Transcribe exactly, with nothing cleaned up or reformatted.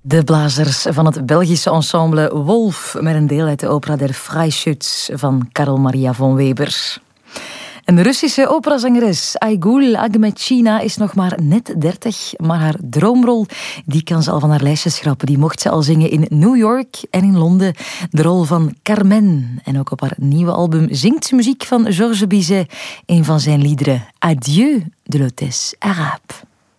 De blazers van het Belgische ensemble Wolf met een deel uit de opera Der Freischütz van Karl Maria von Weber. En de Russische operazangeres Aygul Agmetchina is nog maar net dertig, maar haar droomrol die kan ze al van haar lijstje schrappen. Die mocht ze al zingen in New York en in Londen, de rol van Carmen. En ook op haar nieuwe album zingt ze muziek van Georges Bizet, een van zijn liederen Adieu de l'hôtesse arabe.